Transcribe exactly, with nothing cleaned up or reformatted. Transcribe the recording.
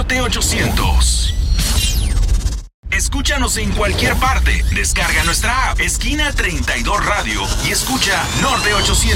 Norte ochocientos. Escúchanos en cualquier parte. Descarga nuestra app, Esquina treinta y dos Radio, y escucha Norte ochocientos.